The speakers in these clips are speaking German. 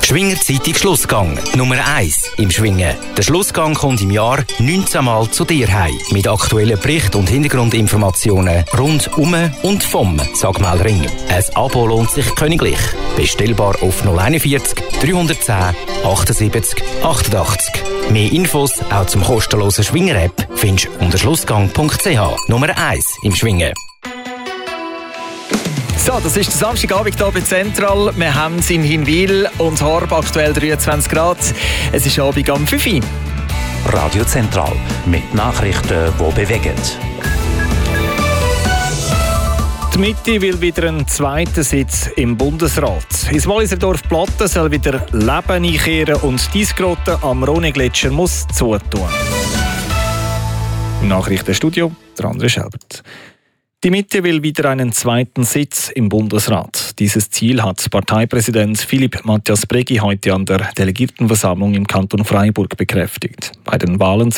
Schwingerzeitung Schlussgang. Nummer 1 im Schwingen. Der Schlussgang kommt im Jahr 19 Mal zu dir heim. Mit aktuellen Berichten und Hintergrundinformationen rund um und vom Sagmelring. Ein Abo lohnt sich königlich. Bestellbar auf 041 310 78 88. Mehr Infos auch zum kostenlosen Schwinger-App findest du unter schlussgang.ch. Nummer 1 im Schwingen. So, das ist der Samstagabend hier bei Central. Wir haben es in Hinwil und Horb aktuell 23 Grad. Es ist Abend am 5 Uhr. Radio Central mit Nachrichten, die bewegen. Die Mitte will wieder einen zweiten Sitz im Bundesrat. Ins Walliser Dorf Platten soll wieder Leben einkehren und die Eisgrotte am Rhone-Gletscher muss zutun. Im Nachrichtenstudio der André Schelbert. Die Mitte will wieder einen zweiten Sitz im Bundesrat. Dieses Ziel hat Parteipräsident Philipp Matthias Bregi heute an der Delegiertenversammlung im Kanton Freiburg bekräftigt. Bei den Wahlen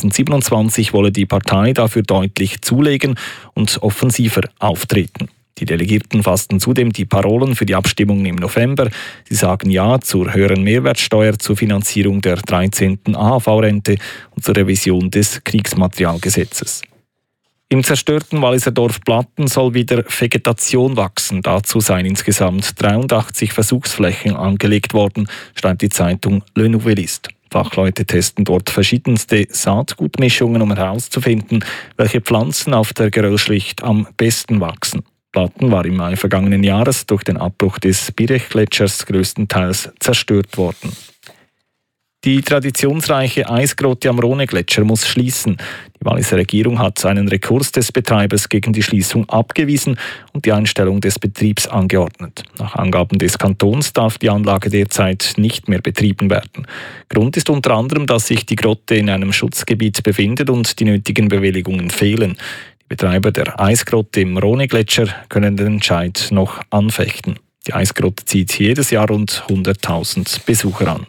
2027 wolle die Partei dafür deutlich zulegen und offensiver auftreten. Die Delegierten fassten zudem die Parolen für die Abstimmungen im November. Sie sagen Ja zur höheren Mehrwertsteuer, zur Finanzierung der 13. AHV-Rente und zur Revision des Kriegsmaterialgesetzes. Im zerstörten Walliser Dorf Platten soll wieder Vegetation wachsen. Dazu seien insgesamt 83 Versuchsflächen angelegt worden, schreibt die Zeitung Le Nouvelliste. Fachleute testen dort verschiedenste Saatgutmischungen, um herauszufinden, welche Pflanzen auf der Geröllschlicht am besten wachsen. Platten war im Mai vergangenen Jahres durch den Abbruch des Birech-Gletschers größtenteils zerstört worden. Die traditionsreiche Eisgrotte am Rhone-Gletscher muss schließen. Die Walliser Regierung hat einen Rekurs des Betreibers gegen die Schließung abgewiesen und die Einstellung des Betriebs angeordnet. Nach Angaben des Kantons darf die Anlage derzeit nicht mehr betrieben werden. Grund ist unter anderem, dass sich die Grotte in einem Schutzgebiet befindet und die nötigen Bewilligungen fehlen. Die Betreiber der Eisgrotte im Rhone-Gletscher können den Entscheid noch anfechten. Die Eisgrotte zieht jedes Jahr rund 100.000 Besucher an.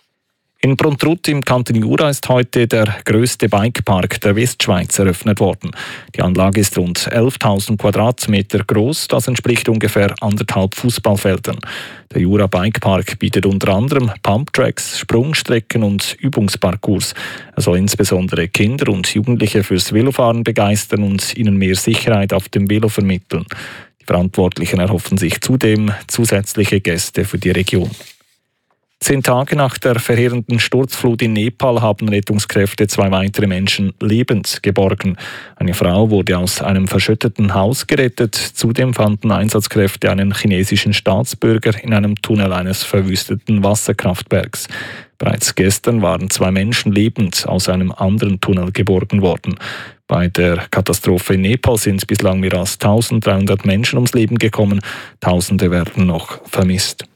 In Pruntrut im Kanton Jura ist heute der grösste Bikepark der Westschweiz eröffnet worden. Die Anlage ist rund 11.000 Quadratmeter groß, das entspricht ungefähr 1,5 Fußballfeldern. Der Jura Bikepark bietet unter anderem Pumptracks, Sprungstrecken und Übungsparcours. Er soll insbesondere Kinder und Jugendliche fürs Velofahren begeistern und ihnen mehr Sicherheit auf dem Velo vermitteln. Die Verantwortlichen erhoffen sich zudem zusätzliche Gäste für die Region. 10 Tage nach der verheerenden Sturzflut in Nepal haben Rettungskräfte 2 weitere Menschen lebend geborgen. Eine Frau wurde aus einem verschütteten Haus gerettet. Zudem fanden Einsatzkräfte einen chinesischen Staatsbürger in einem Tunnel eines verwüsteten Wasserkraftwerks. Bereits gestern waren 2 Menschen lebend aus einem anderen Tunnel geborgen worden. Bei der Katastrophe in Nepal sind bislang mehr als 1300 Menschen ums Leben gekommen. Tausende werden noch vermisst.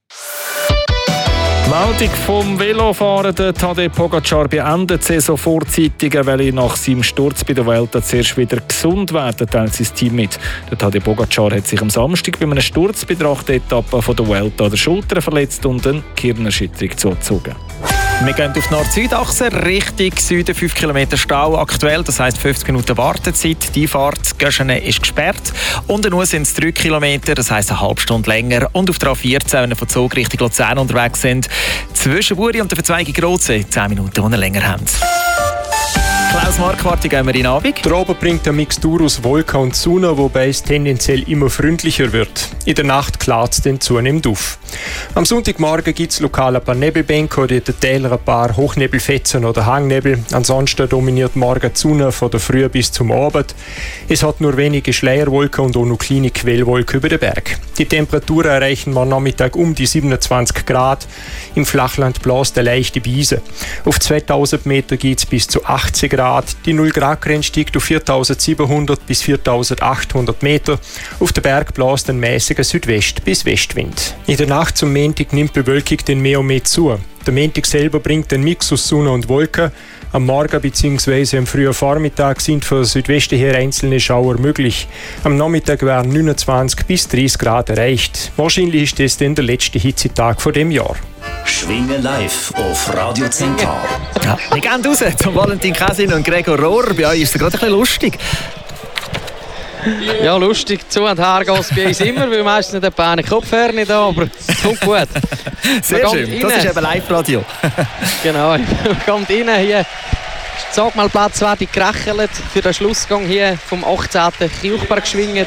Die Meldung vom Velofahrenden Tadej Pogačar beendet die Saison vorzeitig, weil er nach seinem Sturz bei der Vuelta zuerst wieder gesund werden, teilt sein Team mit. Der Tadej Pogačar hat sich am Samstag bei einem Sturz bei der 8. Etappe von der Vuelta an der Schulter verletzt und eine Gehirnerschütterung zugezogen. Wir gehen auf die Nord-Süd-Achse, Richtung Süden, 5 Kilometer Stau aktuell, das heisst 50 Minuten Wartezeit. Die Fahrt Göschene ist gesperrt. Und nur sind es 3 Kilometer, das heisst eine halbe Stunde länger. Und auf der A14, wenn wir von Zug Richtung Luzern unterwegs sind, zwischen Buri und der Verzweigung Rotsee 10 Minuten, die länger haben. Klaus Marquardt, gehen wir in den Abend. Der Abend bringt eine Mixtur aus Wolken und Sonne, wobei es tendenziell immer freundlicher wird. In der Nacht klart es dann zunehmend auf. Am Sonntagmorgen gibt es lokal ein paar Nebelbänke oder in den Tälern ein paar Hochnebelfetzen oder Hangnebel. Ansonsten dominiert morgen die Sonne von der Früh bis zum Abend. Es hat nur wenige Schleierwolken und auch noch kleine Quellwolken über den Berg. Die Temperaturen erreichen am Nachmittag um die 27 Grad. Im Flachland bläst eine leichte Brise. Auf 2000 Meter geht es bis zu 18 Grad. Die 0-Grad-Grenze steigt auf 4.700 bis 4.800 Meter. Auf den Berg bläst ein mäßiger Südwest- bis Westwind. In der Nacht zum Montag nimmt die Bewölkung dann mehr und mehr zu. Der Montag selber bringt einen Mix aus Sonne und Wolken. Am Morgen bzw. am frühen Vormittag sind von Südwesten her einzelne Schauer möglich. Am Nachmittag werden 29 bis 30 Grad erreicht. Wahrscheinlich ist das dann der letzte Hitzetag von dem Jahr. Schwingen live auf Radio Central. Ja, wir gehen raus zum Valentin Käsin und Gregor Rohr. Bei euch ist es gerade ein bisschen lustig. Ja, lustig. Zu und her geht es bei uns immer, weil meistens nicht eine Kopfhörer nicht da, aber es kommt gut. Sehr schön, das ist eben Live-Radio. Genau, man kommt rein hier. Sag mal, Platz wird gerechelt für den Schlussgang hier vom 18. Kirchberg geschwingt.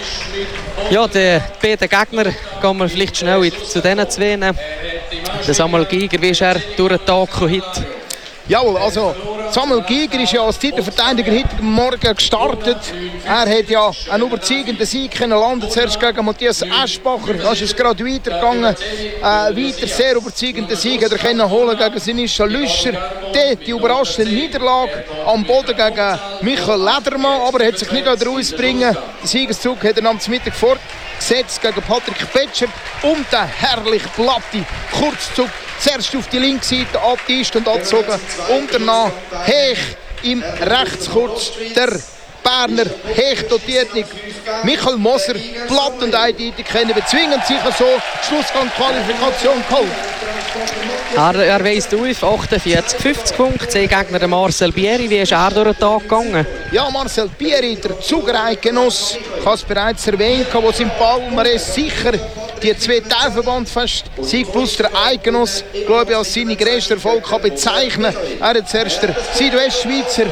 Ja, die beiden Gegner gehen wir vielleicht schnell zu diesen zwei. Der Samuel Giger, wie ist er durch den Tag heute? Jawohl, also Samuel Giger ist ja als Titelverteidiger heute Morgen gestartet. Er hat ja einen überzeugenden Sieg landen, zuerst gegen Matthias Eschbacher. Da ist es gerade weitergegangen. Weiter sehr überzeugenden Sieg hat er können holen gegen Sinischa Lüscher. Die überraschende Niederlage am Boden gegen Michael Ledermann, aber er hat sich nicht rausbringen. Den Siegeszug hat er am Mittag fortgesetzt gegen Patrick Petscher und der herrlich platte Kurzzug. Zuerst auf die linke Seite abgetischt und angezogen und danach Hech im Rechtskurz. Der Berner Hech dotiert Michael Moser platt und eindeutig können bezwingen sich so Schlussgang Qualifikation geholt. Er weist auf 48-50 Punkte. Gegner Marcel Bieri. Wie ist er durch den Tag gegangen? Ja, Marcel Bieri, der Zugereihgenoss, ich habe es bereits erwähnt, wo es im Palmares sicher die zwei Teilverbandfest Sieg plus der Eigenoss, glaube ich, als seine grösste Erfolg kann bezeichnen. Er hat zuerst der Südwestschweizer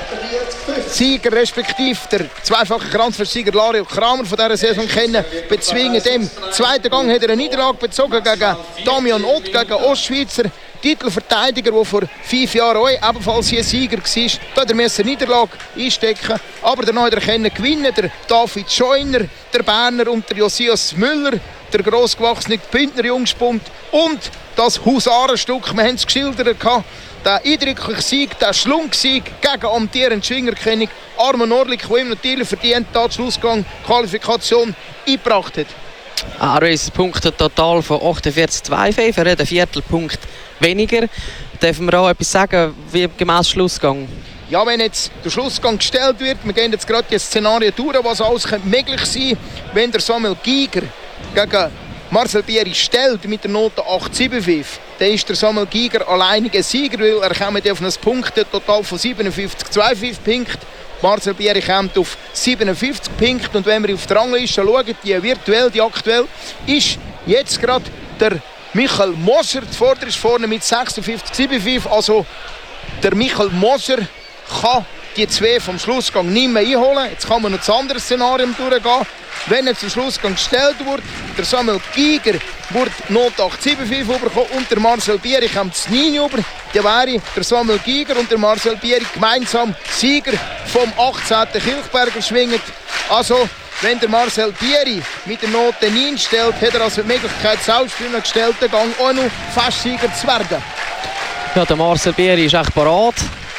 Sieger, respektive der zweifache Kranzversieger Lario Kramer von dieser Saison kennen, bezwingen. Im zweiten Gang hat er eine Niederlage bezogen gegen Damian Ott, gegen Ostschweizer Titelverteidiger, der vor 5 Jahren ebenfalls hier Sieger war. Da hat er eine Niederlage einstecken. Aber danach hat er gewinnen, der David Scheuner, der Berner und der Josias Müller, der grossgewachsene Bündner Jungspund und das Husarenstück, wir haben es geschildert, der eindrückliche Sieg, der Schlungsieg gegen amtierenden Schwingerkönig Armin Orlik, der ihm natürlich verdient den Schlussgang Qualifikation eingebracht hat. Er ist Punkte total von 48,25, er hat einen Viertelpunkt weniger. Dürfen wir auch etwas sagen, wie gemäß Schlussgang? Ja, wenn jetzt der Schlussgang gestellt wird, wir gehen jetzt gerade die Szenarien durch, was alles möglich sein könnte, wenn der Samuel Giger gegen Marcel Bieri stellt mit der Note 8,75, dann ist der Samuel Giger alleiniger Sieger, weil er kommt auf ein Punkte-Total von 57,25 Punkten. Marcel Bieri kommt auf 57 Punkte und wenn wir auf die Rangliste schauen, die virtuell, die aktuell, ist jetzt gerade der Michael Moser, der Vorder ist vorne mit 56,75, also der Michael Moser kann die zwei vom Schlussgang nicht mehr einholen. Jetzt kann man noch das andere Szenario durchgehen. Wenn jetzt der Schlussgang gestellt wird, der Samuel Giger wird Note 8,75 bekommen und der Marcel Bieri kommt zu 9 über. Dann wäre der Samuel Giger und der Marcel Bieri gemeinsam Sieger vom 18. Kilchberger schwingend. Also, wenn der Marcel Bieri mit der Note 9 stellt, hat er also die Möglichkeit, selbst für einen gestellten Gang auch noch fast Sieger zu werden. Ja, der Marcel Bieri ist echt parat.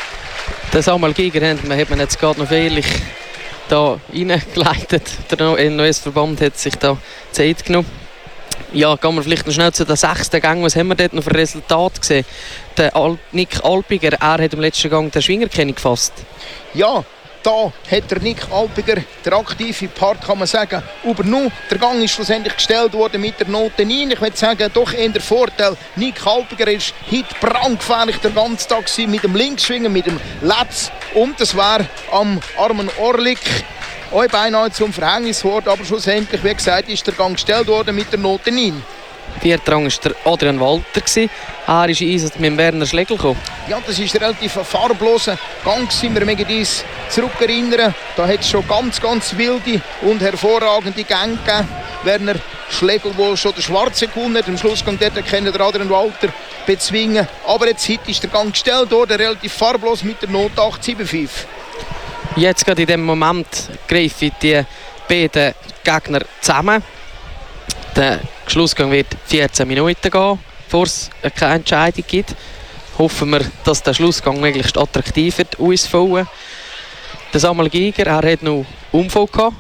Den Samuel Giger hat man jetzt gerade noch ehrlich da reingeleitet. Der NOS-Verband hat sich da Zeit genommen. Ja, gehen wir vielleicht noch schnell zu den 6. Gang. Was haben wir dort noch für Resultat gesehen? Der Nick Alpiger, er hat im letzten Gang den Schwingerkönig gefasst. Ja, da hat der Nick Alpiger, der aktive Part, kann man sagen, übernommen. Der Gang ist schlussendlich gestellt worden mit der Note 9. Ich würde sagen, doch eher der Vorteil. Nick Alpiger ist heute brandgefährlich der ganze Tag mit dem Linksschwingen, mit dem Letz. Und das war am Armin Orlik auch beinahe zum Verhängnis geworden. Aber schlussendlich, wie gesagt, ist der Gang gestellt worden mit der Note 9. Vierter Rang war der Adrian Walter. Er ist in Einsatz mit dem Werner Schlegel gekommen. Ja, das ist relativ ein farbloser Gang, sind wir mich dies zurückerinnern. Da hat es schon ganz wilde und hervorragende Gänge gegeben. Werner Schlegel, der schon der Schwarze gewonnen hat, am Schlussgang dort können der Adrian Walter bezwingen. Aber jetzt heute ist der Gang gestellt worden, relativ farblos mit der Note 8,75. Jetzt gerade in diesem Moment greifen die beiden Gegner zusammen. Der Schlussgang wird 14 Minuten gehen, bevor es keine Entscheidung gibt. Hoffen wir, dass der Schlussgang möglichst attraktiv wird ausfallen. Der Samuel Giger, er hat noch Unfall gehabt.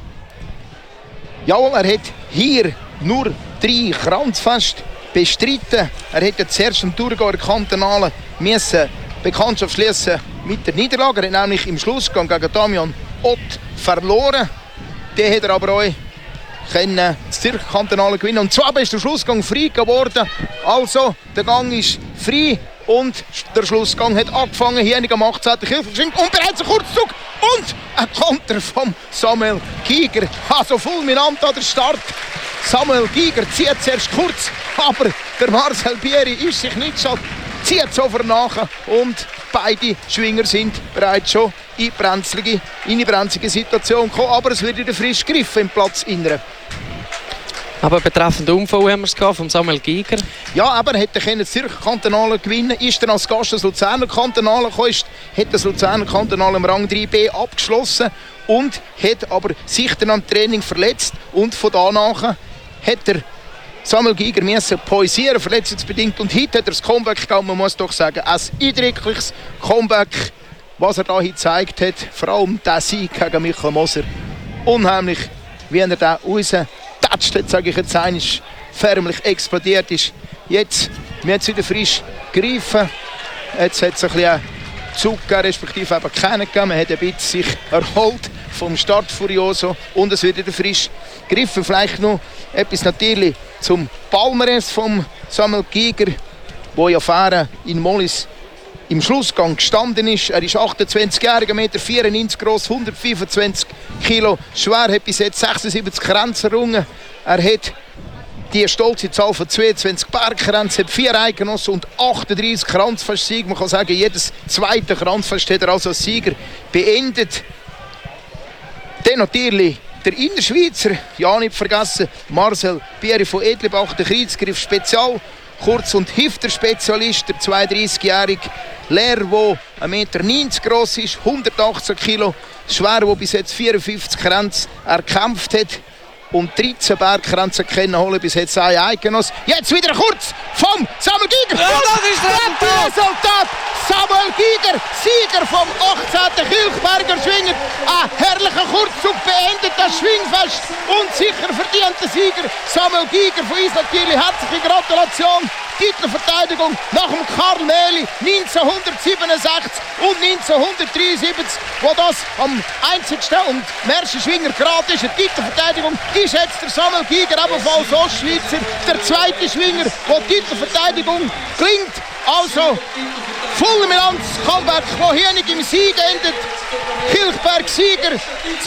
Jawohl, er hat hier nur 3 Kranzfeste bestritten. Er hätte zuerst am Thurgauer Kantonalen Bekanntschaft schließen mit der Niederlage. Er hat nämlich im Schlussgang gegen Damian Ott verloren. Den hat er aber auch das Zürcher Kantonale gewinnen. Und zwar ist der Schlussgang frei geworden. Also, der Gang ist frei Und der Schlussgang hat angefangen, hier am 18. Kirchberg und bereits ein Kurzzug und ein Konter von Samuel Giger. Also fulminant an der Start. Samuel Giger zieht zuerst kurz, aber der Marcel Bieri ist sich nicht schade, zieht sofort nach und beide Schwinger sind bereits schon in eine brenzlige Situation gekommen, aber es wird wieder frisch gegriffen im Platzinneren. Aber betreffend Unfall haben wir es vom Samuel Giger. Ja, aber er hätte den Zürcher Kantonalen gewinnen, ist dann als Gast des Luzerner Kantonalen gekommen, hat das Luzerner Kantonal im Rang 3B abgeschlossen und hat aber sich dann am Training verletzt und von danach hat er Samuel Giger müssen pausieren, verletzungsbedingt, und heute hat er das Comeback gegeben. Man muss doch sagen, ein eindrückliches Comeback, was er da gezeigt hat, vor allem der Sieg gegen Michael Moser. Unheimlich, wie er da rausgetatscht hat, sage ich jetzt einmal, förmlich explodiert ist. Jetzt wird es wieder frisch greifen. Jetzt hat es ein bisschen Zug gegeben, respektive eben keinen gegeben. Man hat ein bisschen sich erholt vom Start Furioso und es wird wieder frisch gegriffen. Vielleicht noch etwas natürlich zum Palmares von Samuel Giger, der ja fahren in Mollis im Schlussgang gestanden ist. Er ist 28-jähriger, 1,94 Meter groß, 125 Kilo schwer, hat bis jetzt 76 Kränze errungen. Er hat die stolze Zahl von 22 Bergkränzen, hat 4 Eidgenossen und 38 Kranzfestsiege. Man kann sagen, jedes zweite Kranzfest hat er also als Sieger beendet. Dann natürlich der Innerschweizer, ja nicht vergessen, Marcel Bieri von Edlebach, der Kreuzgriff Spezial, Kurz- und Hifter-Spezialist, der 32-jährige Lehrer, der 1,90 Meter groß ist, 118 Kilo schwer, der bis jetzt 54 Kränze erkämpft hat und 13 Bergkränze können holen, bis jetzt ein Eidgenoss. Jetzt wieder kurz vom Samuel Giger. Ja, das ist das Resultat. Samuel Giger, Sieger vom 18. Kilchberger Schwinger. Ein herrlicher Kurzzug beendet das Schwingfest und sicher verdienter Sieger Samuel Giger von Isla-Thierli. Herzliche Gratulation. Titelverteidigung nach dem Karl Mehli 1967 und 1973, wo das am einzigsten und ersten Schwinger gerade ist. Eine Titelverteidigung ist jetzt der Samuel Giger, ebenfalls Ostschweizer, der zweite Schwinger, wo die Titelverteidigung klingt. Also fulminanz Comeback, wo hier nicht im Sieg endet. Kilchberg-Sieger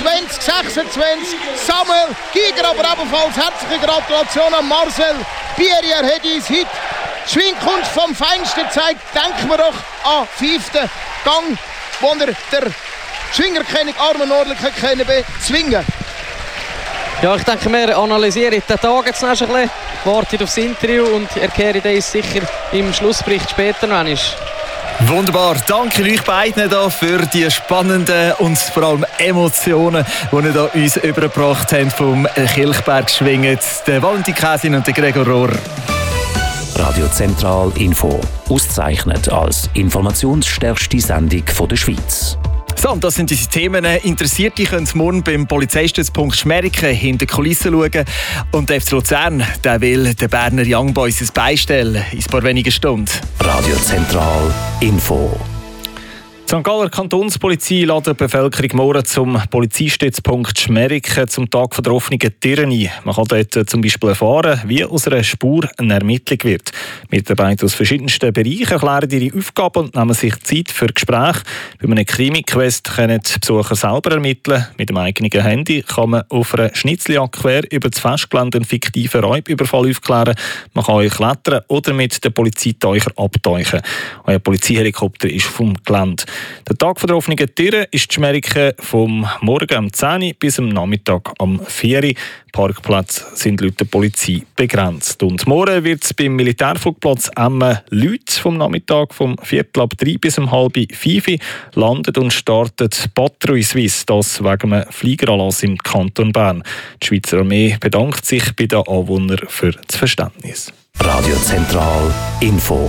2026, Samuel Giger, aber ebenfalls herzliche Gratulation an Marcel Bieri. Er hat uns heute Schwingkunst vom Feinsten gezeigt. Denken wir doch an den 5. Gang, wo er der Schwingerkönig Armin Nordlich bezwingen. Ja, ich denke, wir analysieren den Tag jetzt noch ein bisschen, warten aufs Interview und erklären das sicher im Schlussbericht später noch einmal. Wunderbar, danke euch beiden da für die spannenden und vor allem Emotionen, die ihr da uns übergebracht habt vom Kilchberg schwingen. Der Valentin Käsin und der Gregor Rohr. Radio Zentral Info, ausgezeichnet als informationsstärkste Sendung der Schweiz. So, und das sind unsere Themen. Interessierte können morgen beim Polizeistützpunkt Schmeriken hinter die Kulissen schauen. Und der FC Luzern, der will den Berner Young Boys beistellen in ein paar wenigen Stunden. Radio Zentral Info. Die St. Galler Kantonspolizei lädt die Bevölkerung morgen zum Polizeistützpunkt Schmeriken zum Tag der offenen Türen ein. Man kann dort zum Beispiel erfahren, wie aus einer Spur eine Ermittlung wird. Mitarbeiter aus verschiedensten Bereichen erklären ihre Aufgaben und nehmen sich Zeit für Gespräche. Bei einem Krimi-Quest können die Besucher selber ermitteln. Mit dem eigenen Handy kann man auf einer Schnitzeljagd quer über das Festgelände einen fiktiven Räubüberfall aufklären. Man kann euch klettern oder mit den Polizeitauchern abtauchen. Euer Polizeihelikopter ist vom Gelände. Der Tag der offenen Türen ist die Schmeriken vom Morgen um 10 Uhr bis am Nachmittag um 4 Uhr. Parkplätze sind laut der Polizei begrenzt. Und morgen wird es beim Militärflugplatz Emmen Leute vom Nachmittag vom 4:03 bis um 4:30 Uhr landet und startet Patrouille Suisse, das wegen einem Fliegeranlass im Kanton Bern. Die Schweizer Armee bedankt sich bei den Anwohnern für das Verständnis. Radio Zentral Info.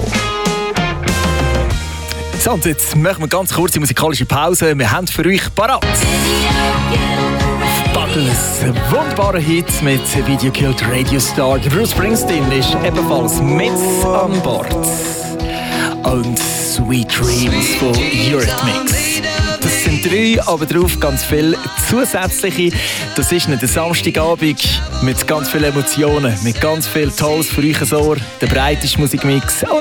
So, und jetzt machen wir ganz kurze musikalische Pause. Wir haben für euch parat Buckles, wunderbare Hit mit Video Killed Radio Star. Bruce Springsteen ist ebenfalls mit an Bord. Und Sweet Dreams von Eurythmics. Das sind 3, aber darauf ganz viel zusätzliche. Das ist nicht der Samstagabend mit ganz vielen Emotionen, mit ganz viel Tolles für euch Ohr, der breiteste Musikmix. Und